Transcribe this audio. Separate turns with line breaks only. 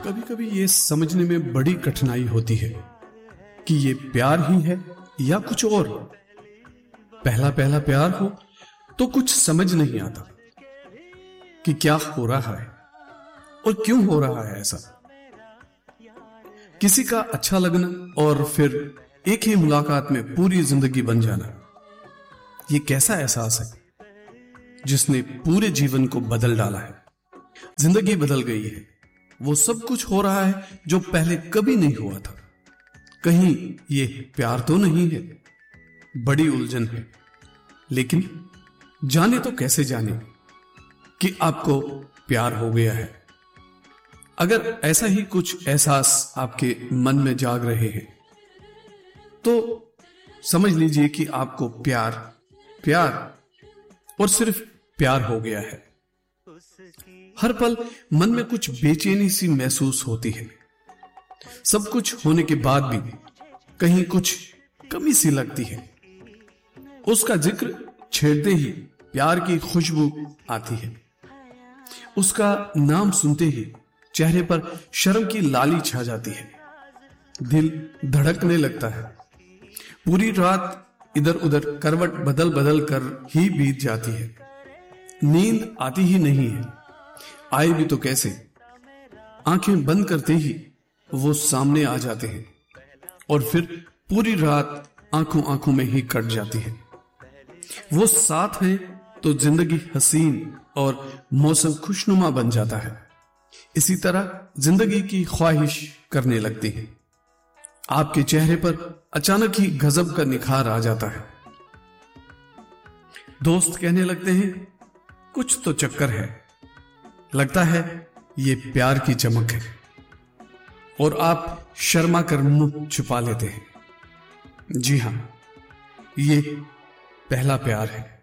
कभी कभी ये समझने में बड़ी कठिनाई होती है कि ये प्यार ही है या कुछ और। पहला पहला प्यार हो तो कुछ समझ नहीं आता कि क्या हो रहा है और क्यों हो रहा है ऐसा। किसी का अच्छा लगना और फिर एक ही मुलाकात में पूरी जिंदगी बन जाना, ये कैसा एहसास है जिसने पूरे जीवन को बदल डाला है। जिंदगी बदल गई है, वो सब कुछ हो रहा है जो पहले कभी नहीं हुआ था। कहीं ये प्यार तो नहीं है, बड़ी उलझन है। लेकिन जाने तो कैसे जाने कि आपको प्यार हो गया है। अगर ऐसा ही कुछ एहसास आपके मन में जाग रहे हैं तो समझ लीजिए कि आपको प्यार और सिर्फ प्यार हो गया है। हर पल मन में कुछ बेचैनी सी महसूस होती है। सब कुछ होने के बाद भी कहीं कुछ कमी सी लगती है। उसका जिक्र छेड़ते ही प्यार की खुशबू आती है। उसका नाम सुनते ही चेहरे पर शर्म की लाली छा जाती है। दिल धड़कने लगता है। पूरी रात इधर उधर करवट बदल बदल कर ही बीत जाती है। नींद आती ही नहीं है। आए भी तो कैसे। आंखें बंद करते ही वो सामने आ जाते हैं और फिर पूरी रात आंखों आंखों में ही कट जाती है। वो साथ हैं तो जिंदगी हसीन और मौसम खुशनुमा बन जाता है। इसी तरह जिंदगी की ख्वाहिश करने लगती है। आपके चेहरे पर अचानक ही गजब का निखार आ जाता है। दोस्त कहने लगते हैं कुछ तो चक्कर है, लगता है ये प्यार की चमक है, और आप शर्मा कर मुंह छुपा लेते हैं। जी हां, ये पहला प्यार है।